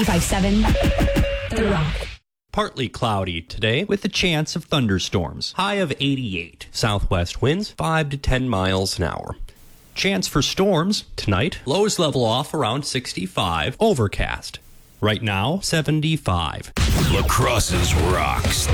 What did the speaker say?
5-7, The Rock. Partly cloudy today with a chance of thunderstorms. High of 88. Southwest winds 5 to 10 miles an hour. Chance for storms tonight. Lows level off around 65. Overcast. Right now, 75. La Crosse's Rocks.